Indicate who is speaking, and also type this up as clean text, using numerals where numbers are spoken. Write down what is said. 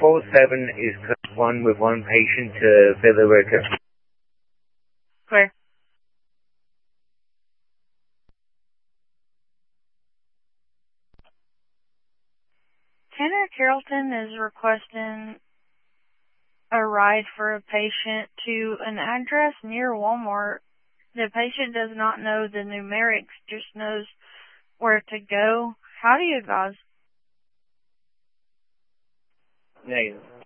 Speaker 1: 407 is code 1 with one patient to Billerica.
Speaker 2: Clear. Tanner Carrollton is requesting a ride for a patient to an address near Walmart. The patient does not know the numerics, just knows where to go. How do you advise?
Speaker 1: Negative.